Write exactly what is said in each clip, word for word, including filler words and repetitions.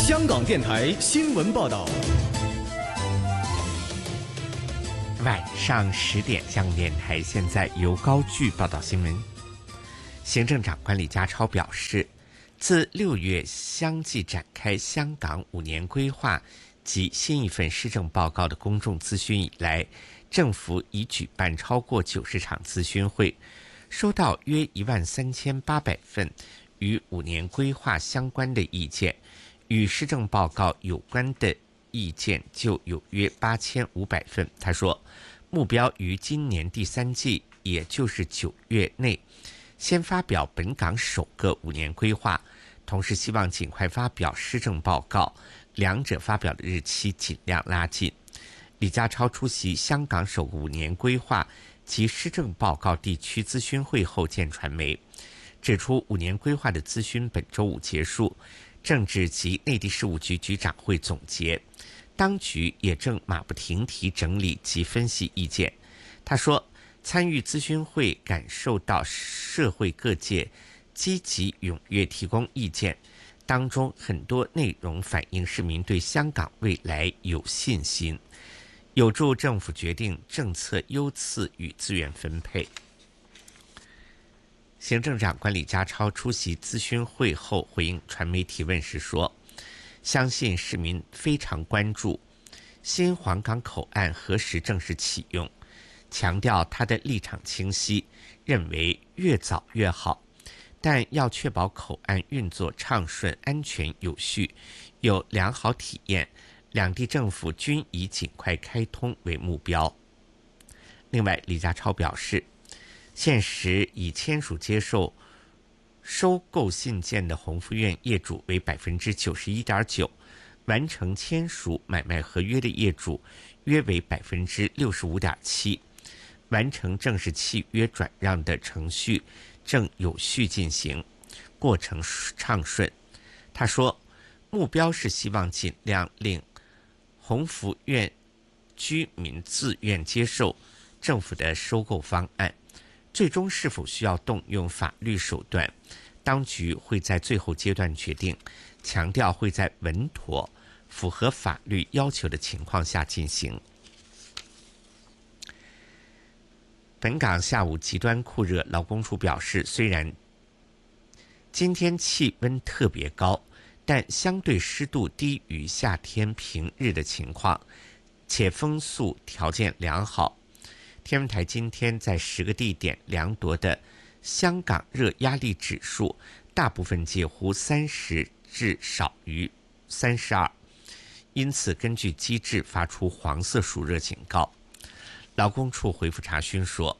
香港电台新闻报道。 晚上十点，香港电台现在由高炬报道新闻。行政长官李家超表示，自六月相继展开香港五年规划及新一份施政报告的公众咨询以来，政府已举办超过九十场咨询会，收到约一万三千八百份与五年规划相关的意见，与施政报告有关的意见就有约八千五百份。他说，目标于今年第三季，也就是九月内，先发表本港首个五年规划，同时希望尽快发表施政报告，两者发表的日期尽量拉近。李家超出席香港首个五年规划及施政报告地区咨询会后见传媒，指出五年规划的咨询本周五结束，政治及内地事务局局长会总结，当局也正马不停蹄整理及分析意见。他说，参与咨询会感受到社会各界积极踊跃提供意见，当中很多内容反映市民对香港未来有信心，有助政府决定政策优次与资源分配。行政长官李家超出席咨询会后回应传媒提问时说，相信市民非常关注新皇岗口岸何时正式启用，强调他的立场清晰，认为越早越好，但要确保口岸运作畅顺、安全有序、有良好体验，两地政府均以尽快开通为目标。另外，李家超表示，现时已签署接受收购信件的鸿福苑业主为 百分之九十一点九， 完成签署买卖合约的业主约为 百分之六十五点七， 完成正式契约转让的程序正有序进行，过程畅顺。他说，目标是希望尽量令鸿福苑居民自愿接受政府的收购方案，最终是否需要动用法律手段，当局会在最后阶段决定，强调会在稳妥、符合法律要求的情况下进行。本港下午极端酷热，劳工处表示，虽然今天气温特别高，但相对湿度低于夏天平日的情况，且风速条件良好。天文台今天在十个地点量度的香港热压力指数，大部分介乎三十至少于三十二，因此根据机制发出黄色暑热警告。劳工处回复查询说，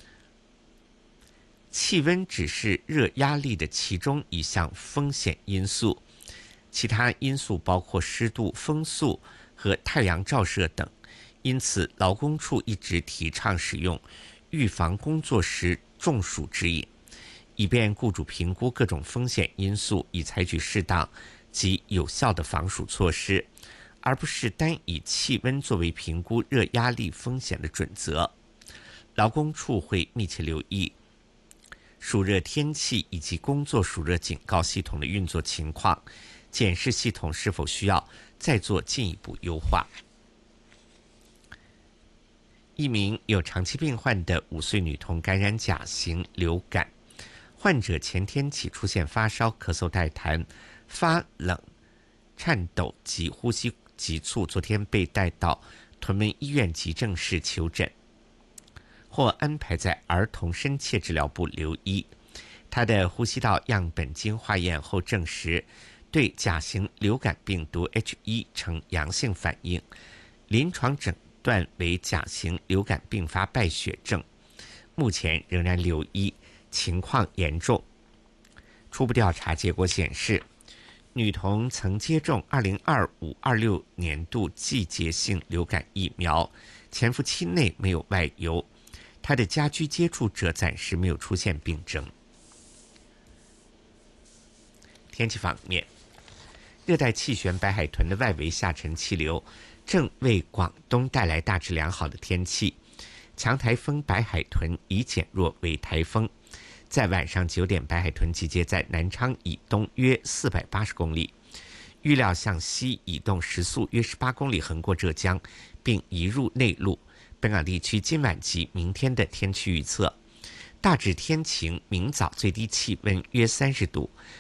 气温只是热压力的其中一项风险因素，其他因素包括湿度、风速和太阳照射等，因此劳工处一直提倡使用预防工作时中暑指引，以便雇主评估各种风险因素，以采取适当及有效的防暑措施，而不是单以气温作为评估热压力风险的准则。劳工处会密切留意暑热天气以及工作暑热警告系统的运作情况，检视系统是否需要再做进一步优化。一名有长期病患的五岁女童感染甲型流感，患者前天起出现发烧、咳嗽带痰、发冷、颤抖及呼吸急促，昨天被带到屯门医院急症室求诊，或安排在儿童深切治疗部留医。他的呼吸道样本经化验后证实对甲型流感病毒 H 一 呈阳性反应，临床诊断为甲型流感并发败血症，目前仍然留医，情况严重。初步调查结果显示，女童曾接种二零二五二六年度季节性流感疫苗，潜伏期内没有外游，她的家居接触者暂时没有出现病症。天气方面，热带气旋白海豚的外围下沉气流正为广东带来大致良好的天气，强台风白海豚已减弱为台风，在晚上九点，白海豚集结在南昌以东约四百八十公里， 预料向西移动，时速约十八公里，横过浙江，并移入内陆。本港地区今晚及明天的天气预测：大致天晴，明早最低气温约三十度，